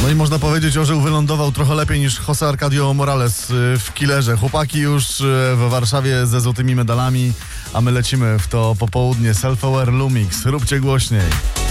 No i można powiedzieć, orzeł wylądował trochę lepiej niż José Arcadio Morales w Killerze. Chłopaki już w Warszawie ze złotymi medalami, a my lecimy w to popołudnie. Self Aware Lumix. Róbcie głośniej.